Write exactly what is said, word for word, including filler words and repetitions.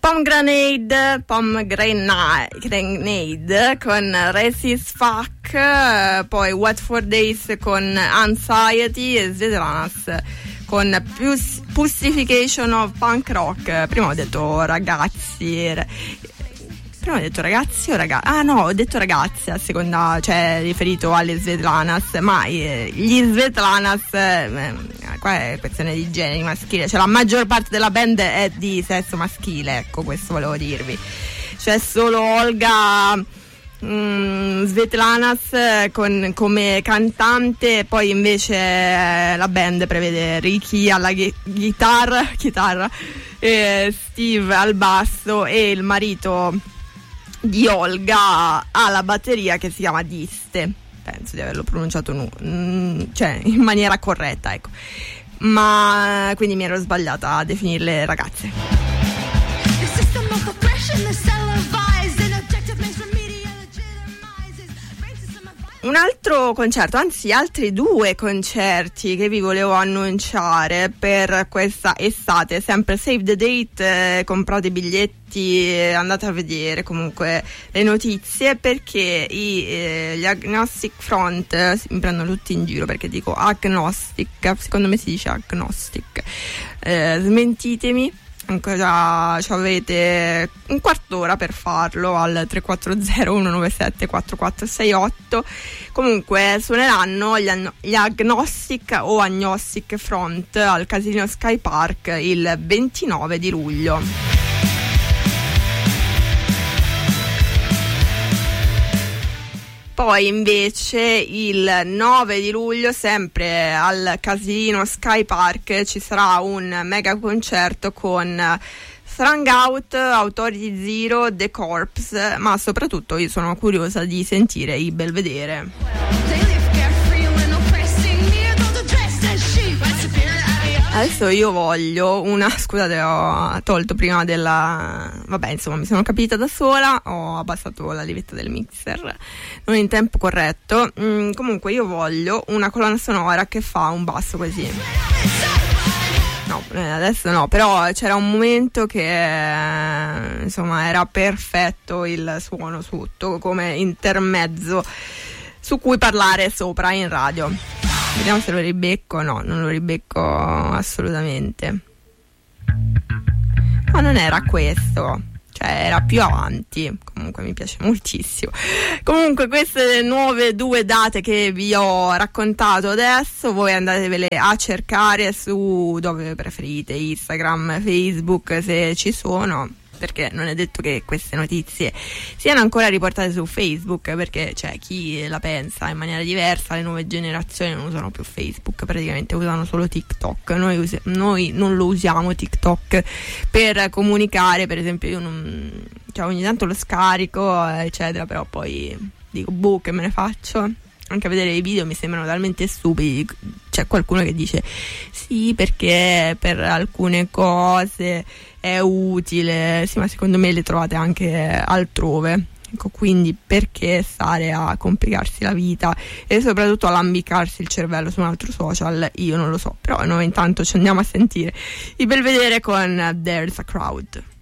Pomegranate, Pomegranate con Resist Fuck, poi What for Days con Anxiety e Svetlanas con Pussification of Punk Rock. Prima ho detto ragazzi, prima ho detto ragazzi o ragazzi? Ah no, ho detto ragazze a seconda, cioè riferito alle Svetlanas, ma eh, gli Svetlanas, eh, qua è questione di genere maschile, cioè la maggior parte della band è di sesso maschile, ecco, questo volevo dirvi. C'è solo Olga mm, Svetlanas con, come cantante, poi invece eh, la band prevede Ricky alla ghi- chitarra, chitarra eh, Steve al basso e il marito di Olga alla batteria, che si chiama Diste. Penso di averlo pronunciato nu- mm, cioè in maniera corretta, ecco. Ma quindi mi ero sbagliata a definirle ragazze. Un altro concerto, anzi altri due concerti che vi volevo annunciare per questa estate, sempre save the date, eh, comprate i biglietti, eh, andate a vedere comunque le notizie, perché i, eh, gli Agnostic Front, eh, mi prendono tutti in giro perché dico agnostic, secondo me si dice agnostic, eh, smentitemi. Ancora avete un quarto d'ora per farlo al tre quattro zero uno nove sette quattro quattro sei otto. Comunque suoneranno gli, an- gli Agnostic o Agnostic Front al Casino Sky Park il ventinove di luglio. Poi invece il nove di luglio, sempre al Casino Sky Park, ci sarà un mega concerto con Strung Out, Authority Zero, The Corpse, ma soprattutto io sono curiosa di sentire i Belvedere. Adesso io voglio una, scusate, ho tolto prima della, vabbè, insomma, mi sono capita da sola, ho abbassato la livetta del mixer non in tempo corretto. Mm, comunque io voglio una colonna sonora che fa un basso così. No, adesso no, però c'era un momento che insomma era perfetto il suono sotto come intermezzo su cui parlare sopra in radio. Vediamo se lo ribecco. No, non lo ribecco assolutamente. Ma non era questo, cioè era più avanti. Comunque mi piace moltissimo. Comunque queste nuove due date che vi ho raccontato adesso, voi andatevele a cercare su dove preferite, Instagram, Facebook, se ci sono, perché non è detto che queste notizie siano ancora riportate su Facebook, perché c'è chi la pensa in maniera diversa. Le nuove generazioni non usano più Facebook, praticamente usano solo TikTok. Noi, us- noi non lo usiamo TikTok per comunicare, per esempio io non, cioè ogni tanto lo scarico eccetera, però poi dico boh, che me ne faccio? Anche a vedere i video mi sembrano talmente stupidi. C'è qualcuno che dice sì, perché per alcune cose è utile, sì, ma secondo me le trovate anche altrove, ecco, quindi perché stare a complicarsi la vita e soprattutto a lambicarsi il cervello su un altro social? Io non lo so, però noi intanto ci andiamo a sentire i Belvedere con There's a Crowd.